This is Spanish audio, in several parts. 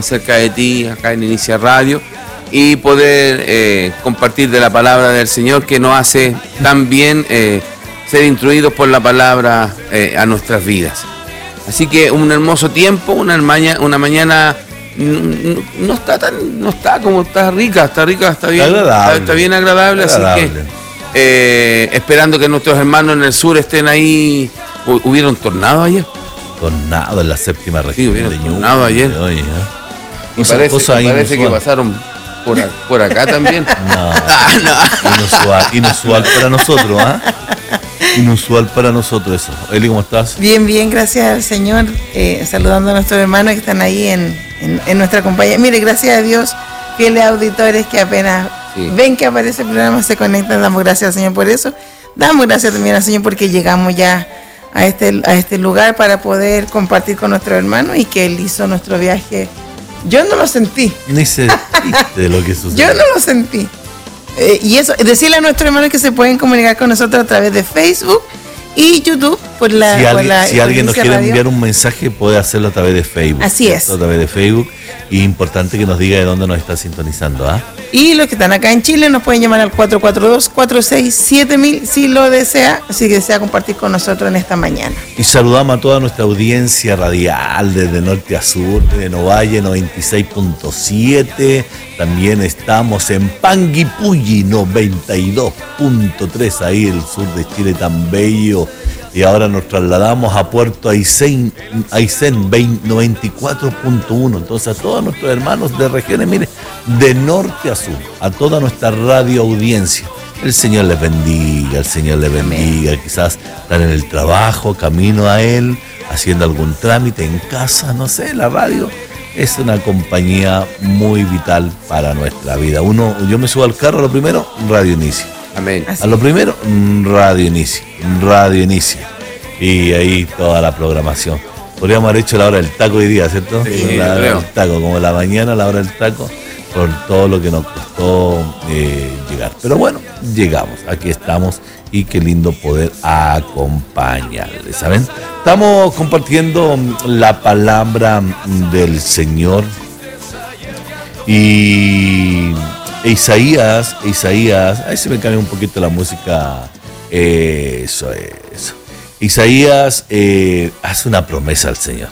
cerca de ti, acá en Inicia Radio, y poder compartir de la palabra del Señor, que nos hace tan bien ser instruidos por la palabra a nuestras vidas. Así que un hermoso tiempo, una mañana no está como está rica, está bien agradable, así que esperando que nuestros hermanos en el sur estén ahí. ¿Hubieron tornado ayer? Tornado en la séptima región. Sí, hubieron tornado ayer. Y parece que pasaron por acá también. No. Inusual para nosotros, ¿ah? Inusual para nosotros eso. Eli, ¿cómo estás? Bien, gracias al Señor. Saludando a nuestros hermanos que están ahí en nuestra compañía. Mire, gracias a Dios, fieles auditores que apenas ven que aparece el programa, se conectan. Damos gracias al Señor por eso. Damos gracias también al Señor porque llegamos ya a este lugar para poder compartir con nuestros hermanos y que Él hizo nuestro viaje. Yo no lo sentí. Ni sentiste lo que sucedió. Yo no lo sentí. Y eso, decirle a nuestros hermanos que se pueden comunicar con nosotros a través de Facebook y YouTube si alguien nos quiere enviar un mensaje, puede hacerlo a través de Facebook. Así es. A través de Facebook. Y importante que nos diga de dónde nos está sintonizando, ¿ah? Y los que están acá en Chile nos pueden llamar al 442-467-1000 si lo desea, si desea compartir con nosotros en esta mañana. Y saludamos a toda nuestra audiencia radial desde norte a sur, de Novalle 96.7. También estamos en Panguipulli 92.3, ahí el sur de Chile tan bello. Y ahora nos trasladamos a Puerto Aysén 94.1. Entonces a todos nuestros hermanos de regiones, mire, de norte a sur, a toda nuestra radio audiencia. El Señor les bendiga, el Señor les bendiga. Quizás están en el trabajo, camino a Él, haciendo algún trámite en casa, no sé, la radio es una compañía muy vital para nuestra vida. Yo me subo al carro, lo primero, Radio Inicia. Amén. A lo primero, Radio Inicia. Y ahí toda la programación. Podríamos haber hecho la hora del taco hoy día, ¿cierto? Sí, la hora del taco, como la mañana, la hora del taco, por todo lo que nos costó llegar. Pero bueno, llegamos, aquí estamos y qué lindo poder acompañarles, ¿saben? Estamos compartiendo la palabra del Señor y Isaías, ahí se me cambia un poquito la música, eso. Isaías hace una promesa al Señor.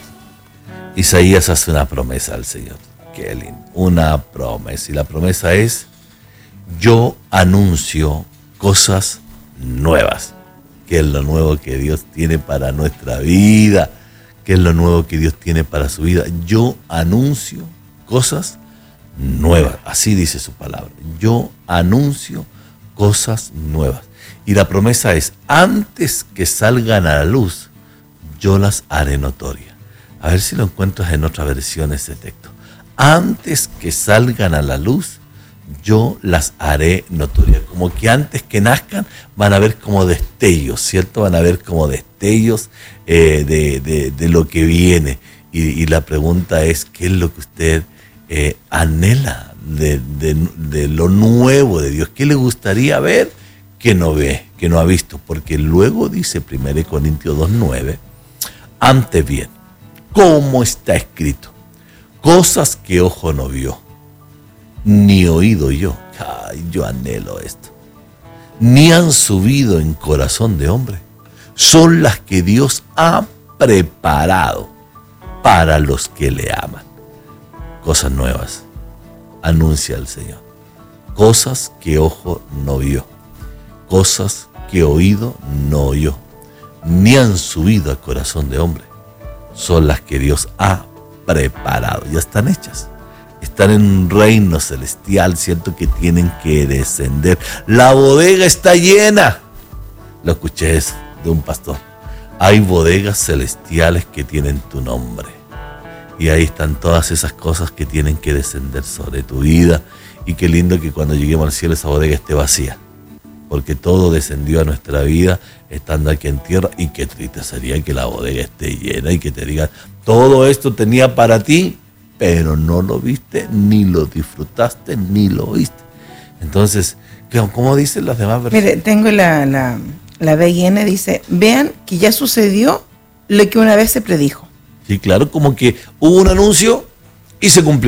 Qué lindo, una promesa. Y la promesa es: yo anuncio cosas nuevas. ¿Qué es lo nuevo que Dios tiene para nuestra vida? ¿Qué es lo nuevo que Dios tiene para su vida? Yo anuncio cosas nuevas, así dice su palabra. Yo anuncio cosas nuevas. Y la promesa es: antes que salgan a la luz, yo las haré notorias. A ver si lo encuentras en otra versión ese texto. Antes que salgan a la luz, yo las haré notorias. Como que antes que nazcan van a ver como destellos, ¿cierto? Van a ver como destellos de lo que viene. Y la pregunta es: ¿qué es lo que usted anhela de lo nuevo de Dios? ¿Qué le gustaría ver que no ve, que no ha visto? Porque luego dice 1 Corintios 2:9, antes bien, como está escrito, cosas que ojo no vio, ni oído yo, yo anhelo esto, ni han subido en corazón de hombre, son las que Dios ha preparado para los que le aman. Cosas nuevas, anuncia el Señor. Cosas que ojo no vio, cosas que oído no oyó, ni han subido al corazón de hombre, son las que Dios ha preparado. Ya están hechas. Están en un reino celestial, ¿cierto? Que tienen que descender. La bodega está llena. Lo escuché eso de un pastor. Hay bodegas celestiales que tienen tu nombre. Y ahí están todas esas cosas que tienen que descender sobre tu vida. Y qué lindo que cuando lleguemos al cielo esa bodega esté vacía. Porque todo descendió a nuestra vida estando aquí en tierra. Y qué triste sería que la bodega esté llena y que te digan: todo esto tenía para ti, pero no lo viste, ni lo disfrutaste, ni lo oíste. Entonces, ¿cómo dicen las demás versiones? Mire, tengo la BIN, dice: vean que ya sucedió lo que una vez se predijo. Sí, claro, como que hubo un anuncio y se cumplió.